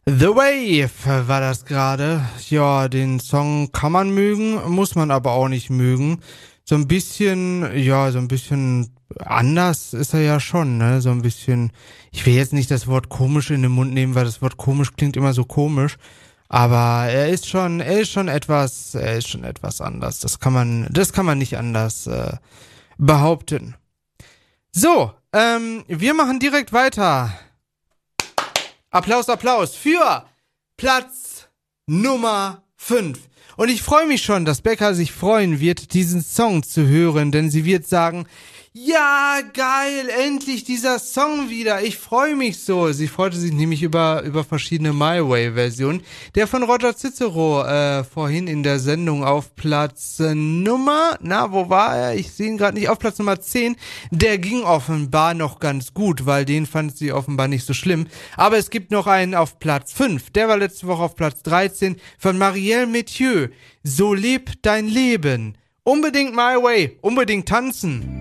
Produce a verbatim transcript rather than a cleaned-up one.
The Wave war das gerade. Ja, den Song kann man mögen, muss man aber auch nicht mögen. So ein bisschen, ja, so ein bisschen anders ist er ja schon, ne? So ein bisschen, ich will jetzt nicht das Wort komisch in den Mund nehmen, weil das Wort komisch klingt immer so komisch. Aber er ist schon, er ist schon etwas, er ist schon etwas anders. Das kann man, das kann man nicht anders äh, behaupten. So, ähm, wir machen direkt weiter. Applaus, Applaus für Platz Nummer fünf. Und ich freue mich schon, dass Becca sich freuen wird, diesen Song zu hören, denn sie wird sagen, ja, geil, endlich dieser Song wieder. Ich freue mich so. Sie freute sich nämlich über über verschiedene My Way-Versionen. Der von Roger Cicero äh, vorhin in der Sendung auf Platz äh, Nummer, na, wo war er? Ich sehe ihn gerade nicht. Auf Platz Nummer zehn. Der ging offenbar noch ganz gut, weil den fand sie offenbar nicht so schlimm. Aber es gibt noch einen auf Platz fünf. Der war letzte Woche auf Platz dreizehn von Marielle Mathieu. So leb dein Leben. Unbedingt My Way. Unbedingt tanzen.